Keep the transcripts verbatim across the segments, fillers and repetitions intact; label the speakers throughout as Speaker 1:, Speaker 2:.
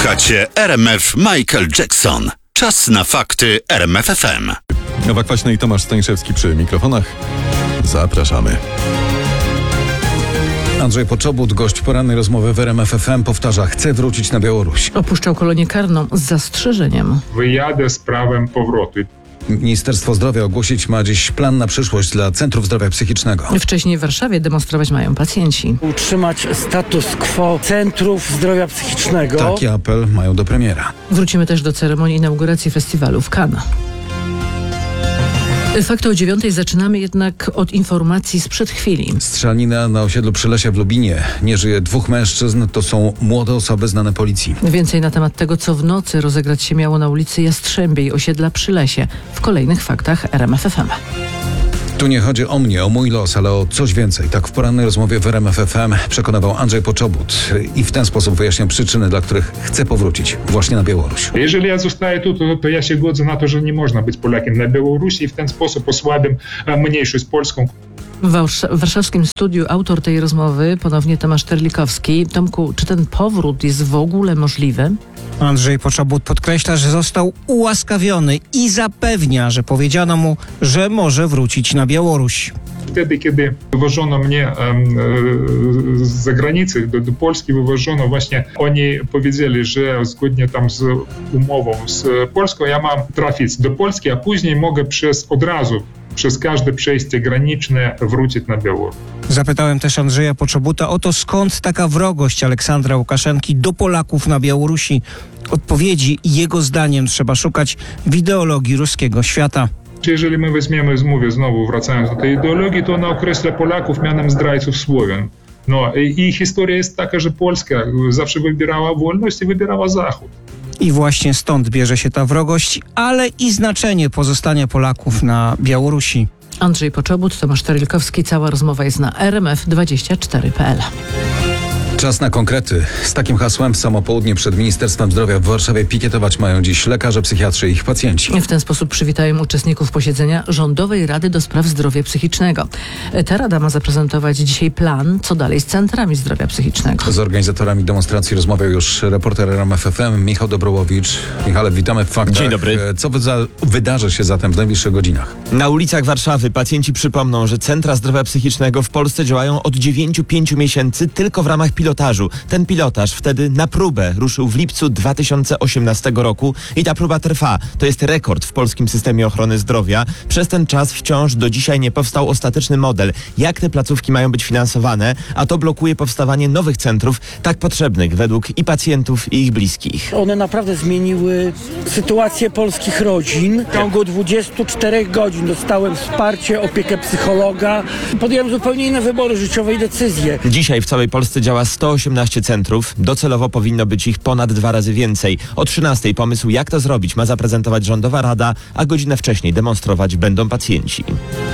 Speaker 1: Słuchacie R M F Michael Jackson. Czas na fakty R M F F M.
Speaker 2: Ewa Kwaśna i Tomasz Staniszewski przy mikrofonach. Zapraszamy.
Speaker 3: Andrzej Poczobut, gość porannej rozmowy w R M F F M, powtarza, chce wrócić na Białoruś.
Speaker 4: Opuszczał kolonię karną z zastrzeżeniem.
Speaker 5: Wyjadę z prawem powrotu.
Speaker 3: Ministerstwo Zdrowia ogłosić ma dziś plan na przyszłość dla Centrów Zdrowia Psychicznego.
Speaker 4: Wcześniej w Warszawie demonstrować mają pacjenci.
Speaker 6: Utrzymać status quo Centrów Zdrowia Psychicznego.
Speaker 3: Taki apel mają do premiera.
Speaker 4: Wrócimy też do ceremonii inauguracji festiwalu w Cannes. Fakty o dziewiątej zaczynamy jednak od informacji sprzed chwili.
Speaker 3: Strzelanina na osiedlu Przylesie w Lubinie. Nie żyje dwóch mężczyzn, to są młode osoby znane policji.
Speaker 4: Więcej na temat tego, co w nocy rozegrać się miało na ulicy Jastrzębiej osiedla Przylesie w kolejnych faktach R M F F M.
Speaker 3: Tu nie chodzi o mnie, o mój los, ale o coś więcej. Tak w porannej rozmowie w R M F F M przekonywał Andrzej Poczobut i w ten sposób wyjaśniał przyczyny, dla których chce powrócić właśnie na Białoruś.
Speaker 5: Jeżeli ja zostaję tu, to, to ja się godzę na to, że nie można być Polakiem na Białorusi i w ten sposób osłabię mniejszość polską.
Speaker 4: W Warsz- warszawskim studiu autor tej rozmowy, ponownie Tomasz Terlikowski. Tomku, czy ten powrót jest w ogóle możliwy?
Speaker 7: Andrzej Poczobut podkreśla, że został ułaskawiony i zapewnia, że powiedziano mu, że może wrócić na Białoruś.
Speaker 5: Wtedy, kiedy wywożono mnie um, z zagranicy do, do Polski, wywożono właśnie, oni powiedzieli, że zgodnie tam z umową z Polską ja mam trafić do Polski, a później mogę przez od razu przez każde przejście graniczne wrócić na Białoruś.
Speaker 7: Zapytałem też Andrzeja Poczobuta o to, skąd taka wrogość Aleksandra Łukaszenki do Polaków na Białorusi. Odpowiedzi jego zdaniem trzeba szukać w ideologii ruskiego świata.
Speaker 5: Jeżeli my weźmiemy, mówię znowu, wracając do tej ideologii, to ona określa Polaków mianem zdrajców Słowian. No i, i historia jest taka, że Polska zawsze wybierała wolność i wybierała Zachód.
Speaker 7: I właśnie stąd bierze się ta wrogość, ale i znaczenie pozostania Polaków na Białorusi.
Speaker 4: Andrzej Poczobut, Tomasz Terlikowski. Cała rozmowa jest na r m f dwadzieścia cztery kropka p l.
Speaker 3: Czas na konkrety. Z takim hasłem w samo południe przed Ministerstwem Zdrowia w Warszawie pikietować mają dziś lekarze, psychiatrzy i ich pacjenci.
Speaker 4: W ten sposób przywitają uczestników posiedzenia Rządowej Rady do Spraw Zdrowia Psychicznego. Ta rada ma zaprezentować dzisiaj plan, co dalej z centrami zdrowia psychicznego.
Speaker 3: Z organizatorami demonstracji rozmawiał już reporter R M F F M Michał Dobrołowicz. Michale, witamy w faktach.
Speaker 8: Dzień dobry.
Speaker 3: Co wyza- wydarzy się zatem w najbliższych godzinach?
Speaker 8: Na ulicach Warszawy pacjenci przypomną, że centra zdrowia psychicznego w Polsce działają od dziewięciu pięciu miesięcy tylko w ramach pilotażu. Ten pilotaż wtedy na próbę ruszył w lipcu dwa tysiące osiemnastego roku i ta próba trwa. To jest rekord w polskim systemie ochrony zdrowia. Przez ten czas wciąż do dzisiaj nie powstał ostateczny model, jak te placówki mają być finansowane, a to blokuje powstawanie nowych centrów, tak potrzebnych według i pacjentów, i ich bliskich.
Speaker 6: One naprawdę zmieniły sytuację polskich rodzin. W ciągu dwudziestu czterech godzin dostałem wsparcie, opiekę psychologa. Podjąłem zupełnie inne wybory życiowe i decyzje.
Speaker 8: Dzisiaj w całej Polsce działa sto osiemnaście centrów. Docelowo powinno być ich ponad dwa razy więcej. O trzynastej pomysł, jak to zrobić, ma zaprezentować Rządowa Rada, a godzinę wcześniej demonstrować będą pacjenci.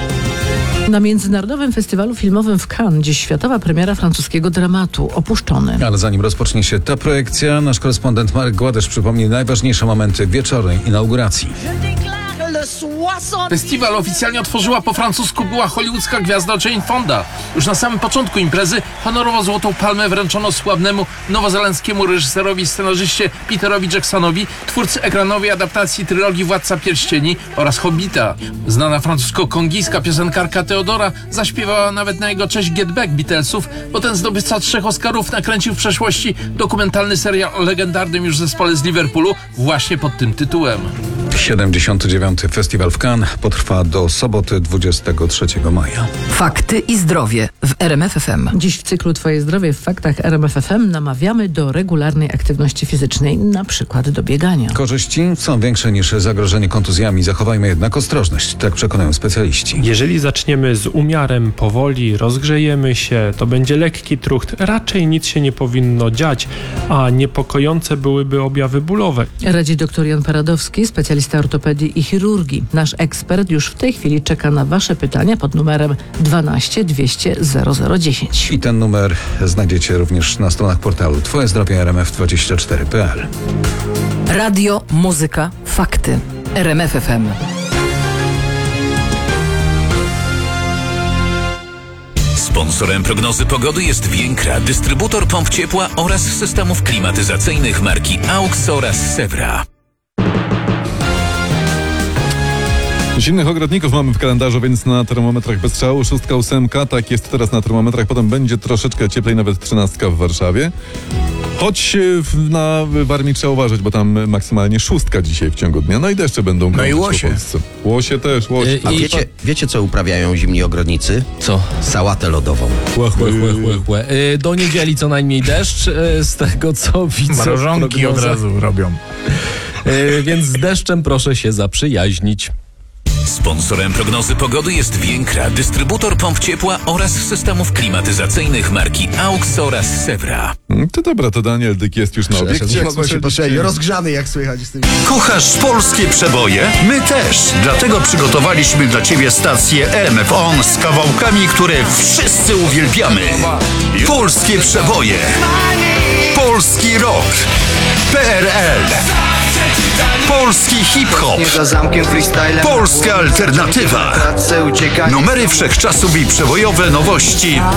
Speaker 4: Na Międzynarodowym Festiwalu Filmowym w Cannes dziś światowa premiera francuskiego dramatu Opuszczony.
Speaker 3: Ale zanim rozpocznie się ta projekcja, nasz korespondent Marek Gładesz przypomni najważniejsze momenty wieczornej inauguracji.
Speaker 9: Festiwal oficjalnie otworzyła po francusku była hollywoodzka gwiazda Jane Fonda. Już na samym początku imprezy honorowo Złotą Palmę wręczono sławnego nowozelandzkiemu reżyserowi i scenarzyście Peterowi Jacksonowi, twórcy ekranowej adaptacji trylogii Władca Pierścieni oraz Hobbita. Znana francusko-kongijska piosenkarka Teodora zaśpiewała nawet na jego cześć Get Back Beatlesów, bo ten zdobywca trzech Oscarów nakręcił w przeszłości dokumentalny serial o legendarnym już zespole z Liverpoolu właśnie pod tym tytułem.
Speaker 3: siedemdziesiąty dziewiąty Festiwal w Cannes potrwa do soboty dwudziestego trzeciego maja.
Speaker 10: Fakty i zdrowie w R M F F M.
Speaker 4: Dziś w cyklu Twoje zdrowie w faktach R M F F M namawiamy do regularnej aktywności fizycznej, na przykład do biegania.
Speaker 3: Korzyści są większe niż zagrożenie kontuzjami. Zachowajmy jednak ostrożność, tak przekonują specjaliści.
Speaker 11: Jeżeli zaczniemy z umiarem, powoli, rozgrzejemy się, to będzie lekki trucht. Raczej nic się nie powinno dziać, a niepokojące byłyby objawy bólowe.
Speaker 4: Radzi dr Jan Paradowski, specjalista ortopedii i chirurgii. Nasz ekspert już w tej chwili czeka na Wasze pytania pod numerem dwanaście dwieście zero zero dziesięć.
Speaker 3: I ten numer znajdziecie również na stronach portalu twoje zdrowie R M F dwadzieścia cztery kropka p l.
Speaker 10: Radio, muzyka, fakty. R M F F M.
Speaker 12: Sponsorem prognozy pogody jest Więkra, dystrybutor pomp ciepła oraz systemów klimatyzacyjnych marki AUX oraz Sewra.
Speaker 2: Zimnych ogrodników mamy w kalendarzu, więc na termometrach bez strzału. Szóstka, ósemka, tak jest teraz na termometrach. Potem będzie troszeczkę cieplej, nawet trzynastka w Warszawie. Choć w- na Warmii trzeba uważać, bo tam maksymalnie szóstka dzisiaj w ciągu dnia. No i deszcze będą.
Speaker 13: No i
Speaker 2: krążyć po
Speaker 13: łosie.
Speaker 2: Polsce. Łosie też, łosie.
Speaker 13: A wiecie, wiecie, co uprawiają zimni ogrodnicy?
Speaker 14: Co?
Speaker 13: Sałatę lodową.
Speaker 14: Łe, łe, łe, łe, łe. Y, Do niedzieli co najmniej deszcz, y, z tego co widzę w
Speaker 13: Mrożonki od
Speaker 14: prognozach.
Speaker 13: razu robią.
Speaker 14: Y, Więc z deszczem proszę się zaprzyjaźnić.
Speaker 12: Sponsorem prognozy pogody jest Więkra, dystrybutor pomp ciepła oraz systemów klimatyzacyjnych marki AUX oraz Sewra.
Speaker 2: To dobra, to Daniel Dyk jest już na obiekcie.
Speaker 13: Nie
Speaker 2: jak
Speaker 13: mogą się
Speaker 2: słyszeliście.
Speaker 13: poszczelić. Rozgrzany jak słychać z tym.
Speaker 1: Kochasz polskie przeboje? My też. Dlatego przygotowaliśmy dla Ciebie stację R M F On z kawałkami, które wszyscy uwielbiamy. Polskie przeboje. Polski rock. P R L. Polski hip-hop. Polska alternatywa. Numery wszechczasów i przebojowe nowości